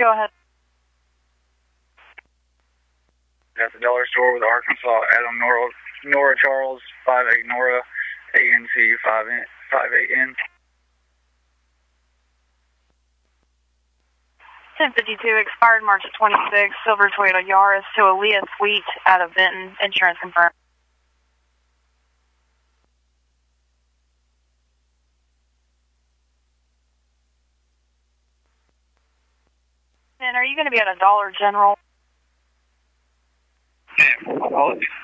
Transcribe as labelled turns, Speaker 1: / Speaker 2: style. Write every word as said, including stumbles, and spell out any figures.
Speaker 1: Go ahead.
Speaker 2: At the dollar store with Arkansas, Adam Nora, Nora Charles, five eight Nora, A N C five eight N.
Speaker 1: ten fifty-two, expired March twenty-sixth, silver Toyota Yaris to Aaliyah Sweet out of Benton. Insurance confirmed. And are you going to be at a Dollar General?
Speaker 2: Yeah, apologies.